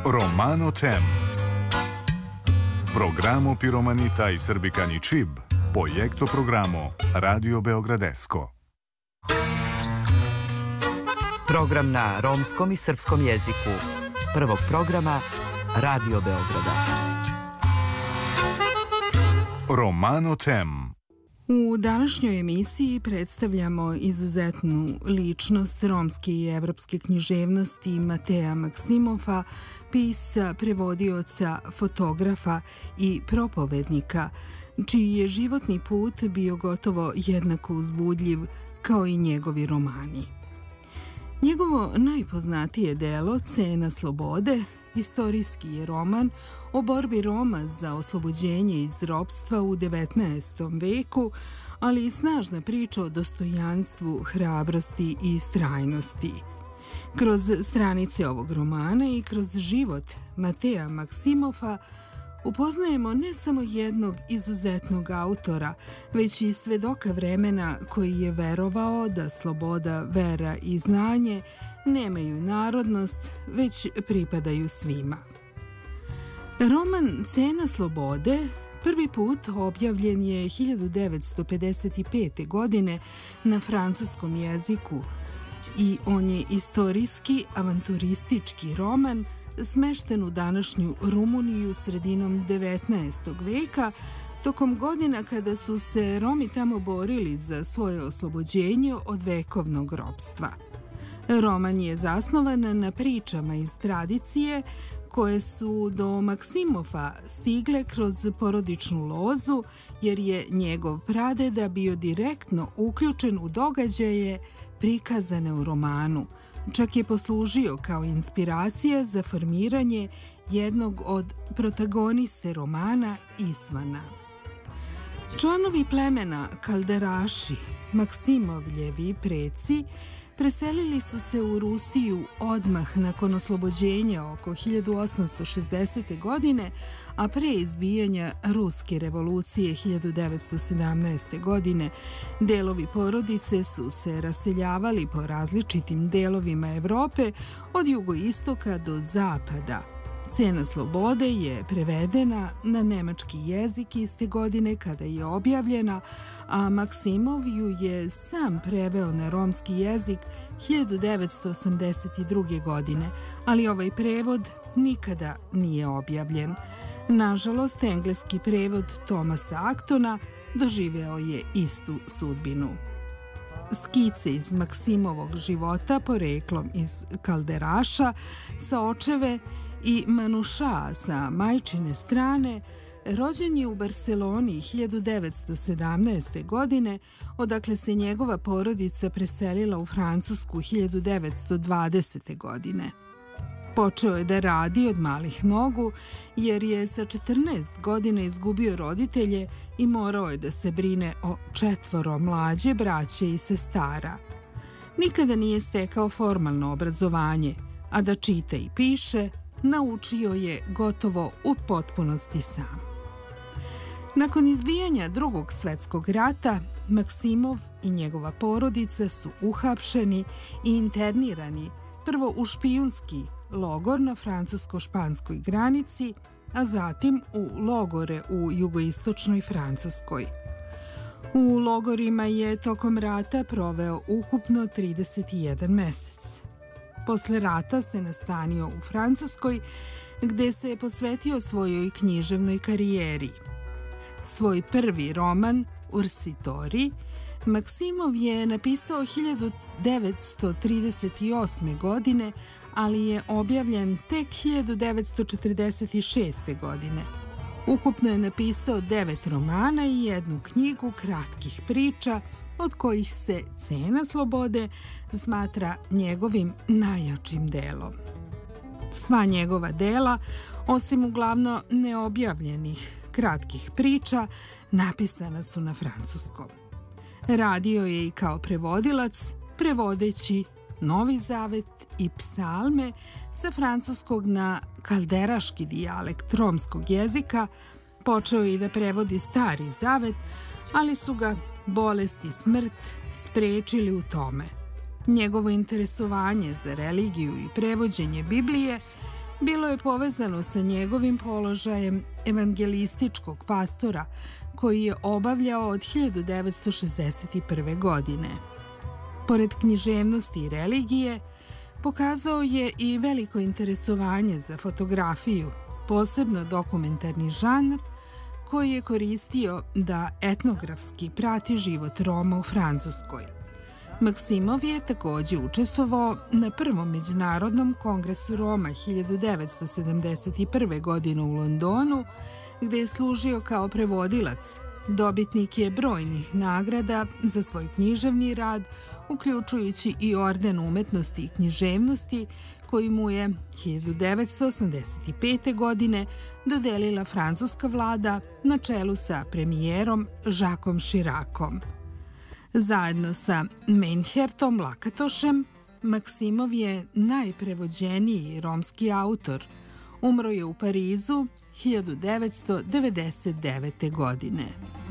Romano Tem. Programo Piromanita i Srbikani Čib, projekto programo Radio Beogradesko. Program na romskom i srpskom jeziku prvog programa Radio Beograda. Romano Tem. U današnjoj emisiji predstavljamo izuzetnu ličnost romske i evropske književnosti Mateja Maksimova, pisca, prevodioca, fotografa i propovednika, čiji je životni put bio gotovo jednako uzbudljiv kao i njegovi romani. Njegovo najpoznatije delo, Cena slobode, istorijski je roman o borbi Roma za oslobođenje iz ropstva u 19. veku, ali i snažna priča o dostojanstvu, hrabrosti i istrajnosti. Kroz stranice ovog romana i kroz život Mateja Maksimova upoznajemo ne samo jednog izuzetnog autora, već i svedoka vremena koji je verovao da sloboda, vera i znanje nemaju narodnost, već pripadaju svima. Roman Cena slobode prvi put objavljen je 1955. godine na francuskom jeziku i on je istorijski avanturistički roman smešten u današnju Rumuniju sredinom 19. veka, tokom godina kada su se Romi tamo borili za svoje oslobođenje od vekovnog ropstva. Roman je zasnovan na pričama iz tradicije koje su do Maksimova stigle kroz porodičnu lozu, jer je njegov pradeda bio direktno uključen u događaje prikazane u romanu. Čak je poslužio kao inspiracija za formiranje jednog od protagoniste romana Isvana. Članovi plemena Kalderaši, Maksimovljevi preci, preselili su se u Rusiju odmah nakon oslobođenja oko 1860. godine, a pre izbijanja Ruske revolucije 1917. godine. Delovi porodice su se raseljavali po različitim delovima Evrope od jugoistoka do zapada. Cena slobode je prevedena na nemački jezik iste godine kada je objavljena, a Maksimov ju je sam preveo na romski jezik 1982. godine, ali ovaj prevod nikada nije objavljen. Nažalost, engleski prevod Thomasa Actona doživeo je istu sudbinu. Skice iz Maksimovog života poreklom iz Kalderaša sa očeve i Manuša sa majčine strane rođen je u Barseloni 1917. godine, odakle se njegova porodica preselila u Francusku 1920. godine. Počeo je da radi od malih nogu jer je sa 14 godina izgubio roditelje i morao je da se brine o 4 mlađe braće i sestara. Nikada nije stekao formalno obrazovanje, a da čita i piše naučio je gotovo u potpunosti sam. Nakon izbijanja Drugog svetskog rata, Maksimov i njegova porodica su uhapšeni i internirani prvo u špijunski logor na francusko-španskoj granici, a zatim u logore u jugoistočnoj Francuskoj. U logorima je tokom rata proveo ukupno 31 mesec. Posle rata se nastanio u Francuskoj, gde se je posvetio svojoj književnoj karijeri. Svoj prvi roman, Ursitori, Maksimov je napisao 1938. godine, ali je objavljen tek 1946. godine. Ukupno je napisao 9 romana i 1 knjigu kratkih priča, od kojih se Cena slobode smatra njegovim najjačim delom. Sva njegova dela, osim uglavno neobjavljenih kratkih priča, napisana su na francuskom. Radio je i kao prevodilac, prevodeći Novi zavet i psalme sa francuskog na kalderaški dijalekt romskog jezika, počeo je i da prevodi Stari zavet, ali su ga bolest i smrt sprečili u tome. Njegovo interesovanje za religiju i prevođenje Biblije bilo je povezano sa njegovim položajem evangelističkog pastora koji je obavljao od 1961. godine. Pored književnosti i religije, pokazao je i veliko interesovanje za fotografiju, posebno dokumentarni žanr, koji je koristio da etnografski prati život Roma u Francuskoj. Maksimov je takođe učestvovao na prvom međunarodnom kongresu Roma 1971. godine u Londonu, gde je služio kao prevodilac. Dobitnik je brojnih nagrada za svoj književni rad, uključujući i orden umetnosti i književnosti, koji mu je 1985. godine dodelila francuska vlada na čelu sa premijerom Jacquesom Chiracom. Zajedno sa Meinhertom Lakatošem, Maksimov je najprevođeniji romski autor. Umro je u Parizu 1999. godine.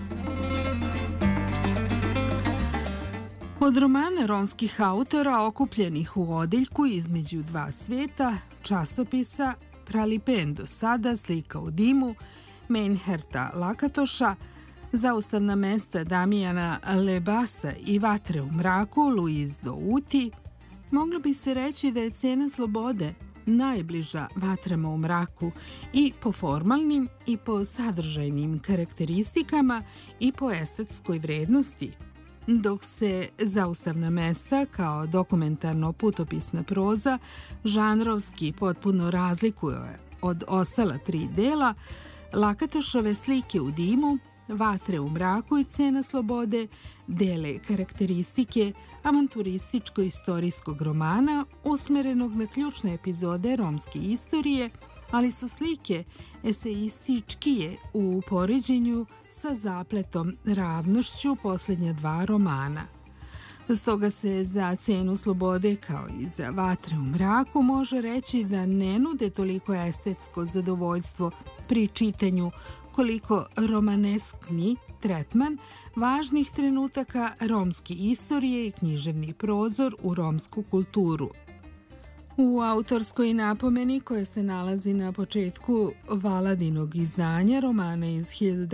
Od romana romskih autora okupljenih u odeljku Između dva sveta, časopisa Pralipen do sada, Slika u dimu, Meinherta Lakatoša, Zaustavna mesta Damijana Lebasa i Vatre u mraku Louise Douti, moglo bi se reći da je Cena slobode najbliža Vatrama u mraku i po formalnim i po sadržajnim karakteristikama i po estetskoj vrednosti, dok se Zaustavna mesta kao dokumentarno putopisna proza žanrovski potpuno razlikuje od ostala tri dela, Lakatošove Slike u dimu, Vatre u mraku i Cena slobode dele karakteristike avanturističko-istorijskog romana usmerenog na ključne epizode romske istorije, ali su slike eseističkije u poređenju sa zapletom ravnošću posljednja dva romana. Stoga se za Cenu slobode kao i za Vatre u mraku može reći da ne nude toliko estetsko zadovoljstvo pri čitanju koliko romaneskni tretman važnih trenutaka romske istorije i književni prozor u romsku kulturu. U autorskoj napomeni koja se nalazi na početku Valadinog izdanja romana iz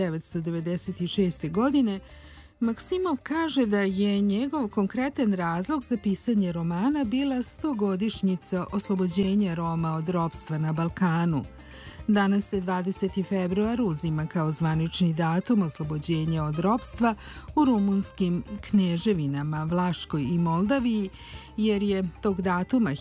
1996. godine, Maksimov kaže da je njegov konkretan razlog za pisanje romana bila 100-godišnjica oslobođenja Roma od ropstva na Balkanu. Danas se 20. februar uzima kao zvanični datum oslobođenja od ropstva u rumunskim kneževinama Vlaškoj i Moldaviji, jer je tog datuma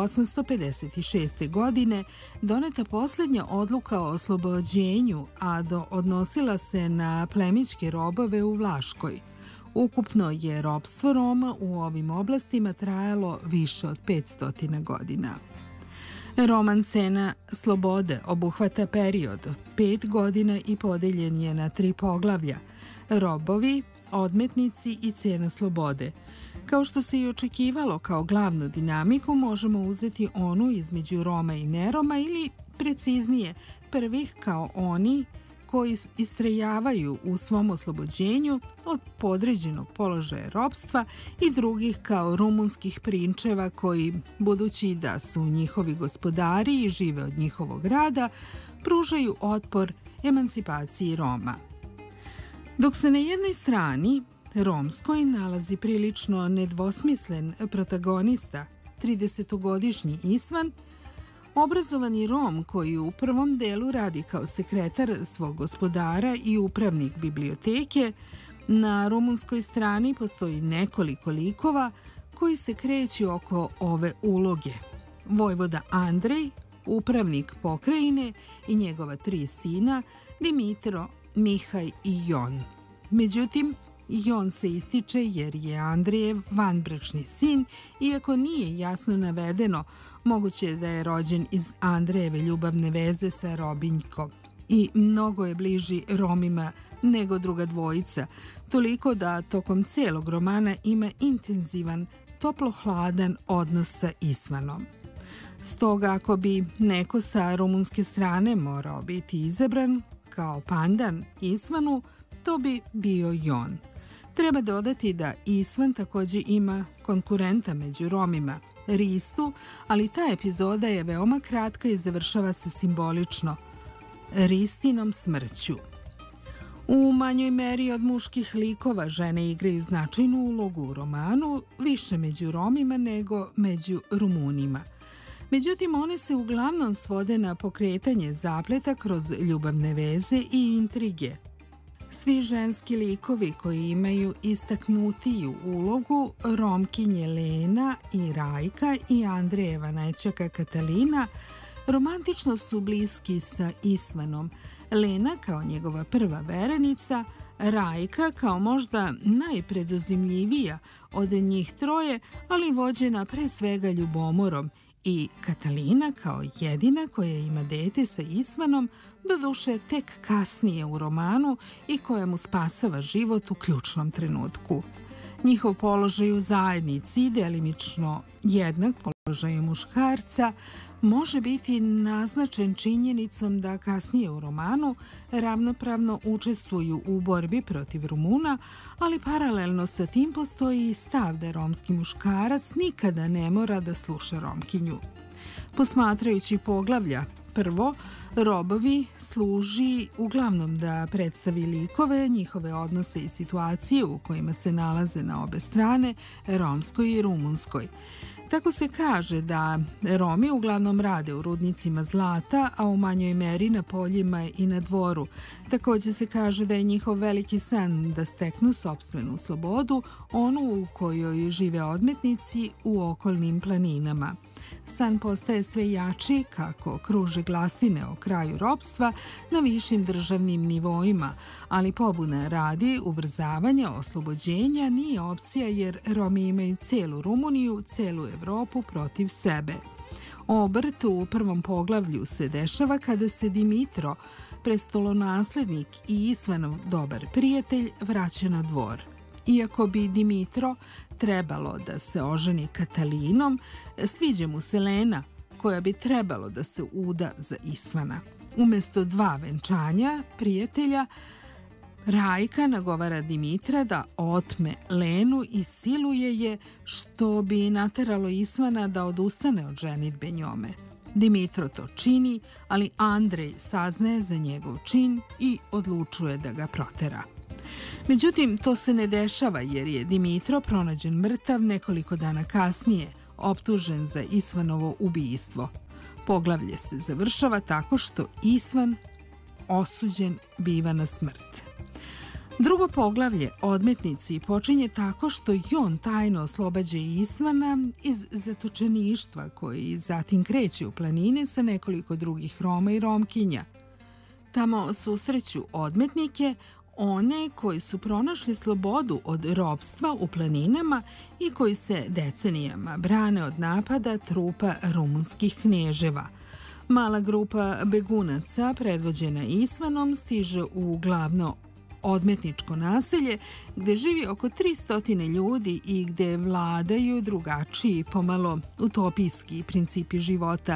1856. godine doneta posljednja odluka o oslobođenju, a odnosila se na plemićke robove u Vlaškoj. Ukupno je ropstvo Roma u ovim oblastima trajalo više od 500 godina. Roman Cena slobode obuhvata period od 5 godina i podeljen je na 3 poglavlja: robovi, odmetnici i Cena slobode. Kao što se i očekivalo, kao glavnu dinamiku možemo uzeti onu između Roma i neroma, ili preciznije prvih kao oni koji istrajavaju u svom oslobođenju od podređenog položaja ropstva i drugih kao rumunskih prinčeva koji, budući da su njihovi gospodari i žive od njihovog rada, pružaju otpor emancipaciji Roma. Dok se na jednoj strani, romskoj, nalazi prilično nedvosmislen protagonista, 30-godišnji Isvan, obrazovani Rom koji u prvom delu radi kao sekretar svog gospodara i upravnik biblioteke, na rumunskoj strani postoji nekoliko likova koji se kreću oko ove uloge. Vojvoda Andrej, upravnik pokrajine i njegova 3 sina, Dimitro, Mihaj i Jon. Međutim, Jon se ističe jer je Andrejev vanbračni sin, iako nije jasno navedeno, moguće je da je rođen iz Andrejeve ljubavne veze sa Robinjkom i mnogo je bliži Romima nego druga dvojica, toliko da tokom celog romana ima intenzivan, toplo-hladan odnos sa Isvanom. Stoga, ako bi neko sa rumunske strane morao biti izabran kao pandan Isvanu, to bi bio Jon. Treba dodati da Isvan takođe ima konkurenta među Romima, Ristu, ali ta epizoda je veoma kratka i završava se simbolično Ristinom smrću. U manjoj meri od muških likova žene igraju značajnu ulogu u romanu, više među Romima nego među Rumunima. Međutim, one se uglavnom svode na pokretanje zapleta kroz ljubavne veze i intrige. Svi ženski likovi koji imaju istaknutiju ulogu, Romkinje Lena i Rajka i Andrejeva nećaka Katalina, romantično su bliski sa Isvanom. Lena kao njegova prva verenica, Rajka kao možda najpreduzimljivija od njih troje, ali vođena pre svega ljubomorom, i Katalina kao jedina koja ima dete sa Isvanom, doduše tek kasnije u romanu i koja mu spasava život u ključnom trenutku. Njihov položaj u zajednici, delimično jednak položaju muškarca, može biti naznačen činjenicom da kasnije u romanu ravnopravno učestvuju u borbi protiv Rumuna, ali paralelno sa tim postoji i stav da romski muškarac nikada ne mora da sluša Romkinju. Posmatrajući poglavlja, prvo, robovi služi uglavnom da predstavi likove, njihove odnose i situacije u kojima se nalaze na obe strane, romskoj i rumunskoj. Tako se kaže da Romi uglavnom rade u rudnicima zlata, a u manjoj meri na poljima i na dvoru. Također se kaže da je njihov veliki san da steknu sopstvenu slobodu, onu u kojoj žive odmetnici u okolnim planinama. San postaje sve jači kako kruže glasine o kraju ropstva na višim državnim nivoima, ali pobuna radi ubrzavanja oslobođenja nije opcija jer Romi imaju celu Rumuniju, celu Evropu protiv sebe. Obrt u prvom poglavlju se dešava kada se Dimitro, prestolonaslednik i Isvanov dobar prijatelj, vraća na dvor. Iako bi Dimitro trebalo da se oženi Katalinom, sviđa mu se Lena, koja bi trebalo da se uda za Isvana. Umesto dva venčanja prijatelja, Rajka nagovara Dimitra da otme Lenu i siluje je, što bi nateralo Isvana da odustane od ženidbe njome. Dimitro to čini, ali Andrej saznaje za njegov čin i odlučuje da ga protera. Međutim, to se ne dešava jer je Dimitro pronađen mrtav nekoliko dana kasnije, optužen za Isvanovo ubijstvo. Poglavlje se završava tako što Isvan, osuđen, biva na smrt. Drugo poglavlje, Odmetnici, počinje tako što on tajno oslobađa Isvana iz zatočeništva koji zatim kreće u planine sa nekoliko drugih Roma i Romkinja. Tamo susreću odmetnike, one koji su pronašli slobodu od ropstva u planinama i koji se decenijama brane od napada trupa rumunskih knježeva. Mala grupa begunaca, predvođena Isvanom, stiže u glavno odmetničko naselje gde živi oko 300 ljudi i gde vladaju drugačiji, pomalo utopijski principi života.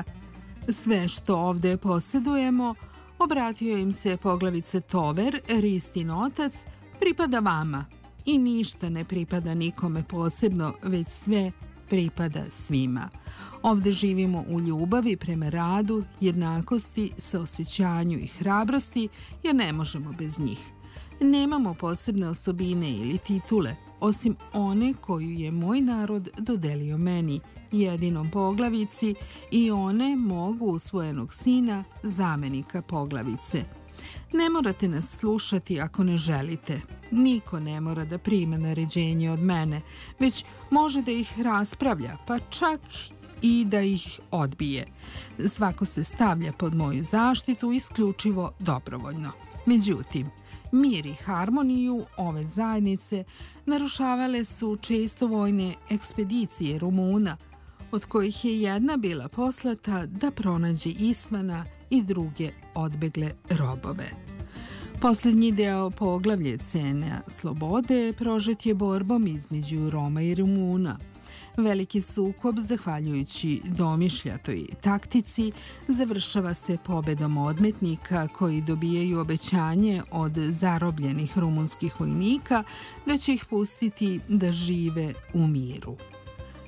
Sve što ovde posjedujemo, obratio im se poglavice Tover, Ristin otac, pripada vama i ništa ne pripada nikome posebno, već sve pripada svima. Ovde živimo u ljubavi prema radu, jednakosti, saosećanju i hrabrosti, jer ne možemo bez njih. Nemamo posebne osobine ili titule, osim one koju je moj narod dodelio meni, jedinom poglavici, i one mogu usvojenog sina, zamenika poglavice. Ne morate nas slušati ako ne želite. Niko ne mora da prima naređenje od mene, već može da ih raspravlja, pa čak i da ih odbije. Svako se stavlja pod moju zaštitu isključivo dobrovoljno. Međutim, mir i harmoniju ove zajednice narušavale su često vojne ekspedicije Rumuna, od kojih je jedna bila poslata da pronađe Isvana i druge odbegle robove. Posljednji deo poglavlje Cena slobode prožet je borbom između Roma i Rumuna. Veliki sukob, zahvaljujući domišljatoj taktici, završava se pobedom odmetnika koji dobijaju obećanje od zarobljenih rumunskih vojnika da će ih pustiti da žive u miru.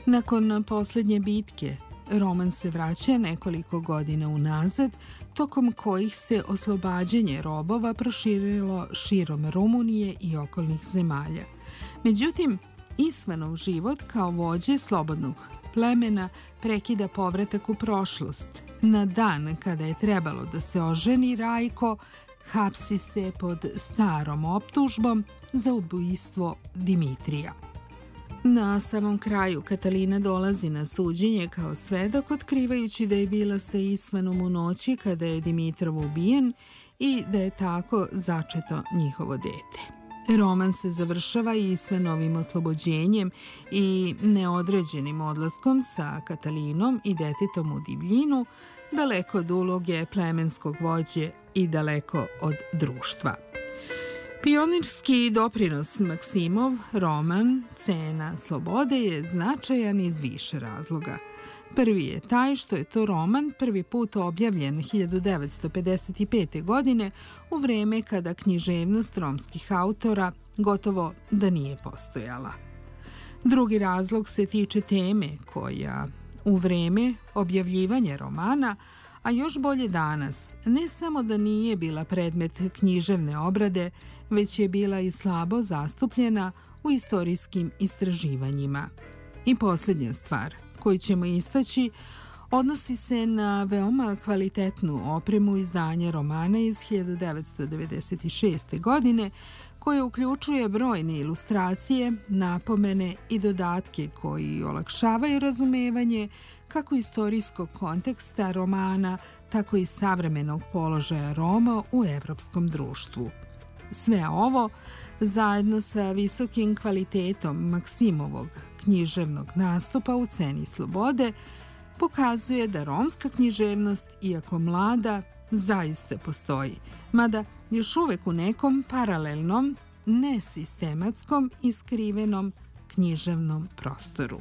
Nakon posljednje bitke, roman se vraća nekoliko godina unazad, tokom kojih se oslobađanje robova proširilo širom Rumunije i okolnih zemalja. Međutim, Isvanov život kao vođe slobodnog plemena prekida povratak u prošlost. Na dan kada je trebalo da se oženi Rajko, hapsi se pod starom optužbom za ubistvo Dimitrija. Na samom kraju Katalina dolazi na suđenje kao svedok, otkrivajući da je bila sa Isvanom u noći kada je Dimitrov ubijen i da je tako začeto njihovo dete. Roman se završava Isvanovim oslobođenjem i neodređenim odlaskom sa Katalinom i detetom u divljinu, daleko od uloge plemenskog vođe i daleko od društva. Pionirski doprinos Maksimov, roman Cena slobode, je značajan iz više razloga. Prvi je taj što je to roman prvi put objavljen 1955. godine u vreme kada književnost romskih autora gotovo da nije postojala. Drugi razlog se tiče teme koja u vreme objavljivanja romana, a još bolje danas, ne samo da nije bila predmet književne obrade, već je bila i slabo zastupljena u istorijskim istraživanjima. I posljednja stvar koju ćemo istaći odnosi se na veoma kvalitetnu opremu izdanja romana iz 1996. godine, koje uključuje brojne ilustracije, napomene i dodatke koji olakšavaju razumevanje kako istorijskog konteksta romana, tako i savremenog položaja Roma u evropskom društvu. Sve ovo, zajedno sa visokim kvalitetom Maksimovog književnog nastupa u Ceni slobode, pokazuje da romska književnost, iako mlada, zaista postoji, mada još uvek u nekom paralelnom, nesistematskom i skrivenom književnom prostoru.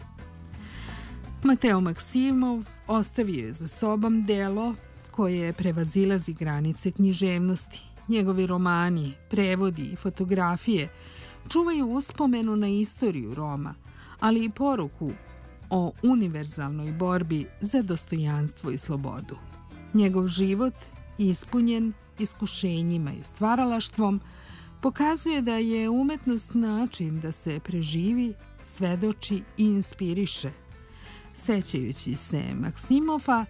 Mateo Maksimov ostavio je za sobom delo koje prevazilazi granice književnosti. Njegovi romani, prevodi i fotografije čuvaju uspomenu na istoriju Roma, ali i poruku o univerzalnoj borbi za dostojanstvo i slobodu. Njegov život, ispunjen iskušenjima i stvaralaštvom, pokazuje da je umetnost način da se preživi, svedoči i inspiriše. Sećajući se Maksimova,